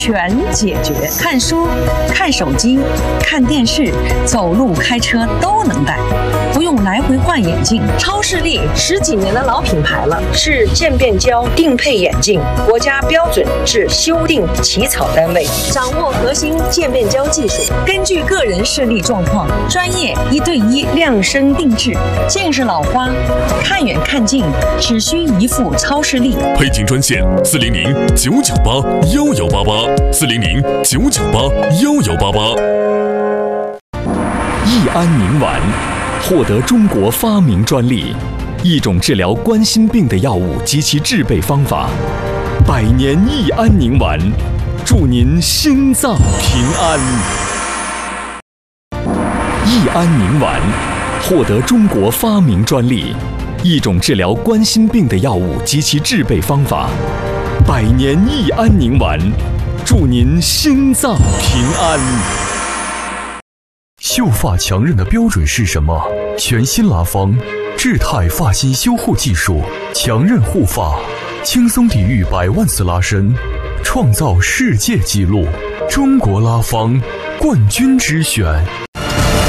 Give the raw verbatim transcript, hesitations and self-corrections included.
全解决，看书、看手机、看电视、走路、开车都能戴，不用来回换眼镜。超视力十几年的老品牌了，是渐变焦定配眼镜国家标准至修订起草单位，掌握核心渐变焦技术，根据个人视力状况，专业一对一量身定制。近视老花，看远看近只需一副超视力。 配镜专线：四零零九九八幺幺八八，四零零九九八幺幺八八。 益安宁丸获得中国发明专利，一种治疗冠心病的药物及其制备方法。百年益安宁丸，祝您心脏平安。益安宁丸获得中国发明专利，一种治疗冠心病的药物及其制备方法。百年益安宁丸，祝您心脏平安。 秀发强韧的标准是什么？全新拉芳智泰发型修护技术，强韧护发，轻松抵御百万次拉伸，创造世界纪录。中国拉芳冠军之选。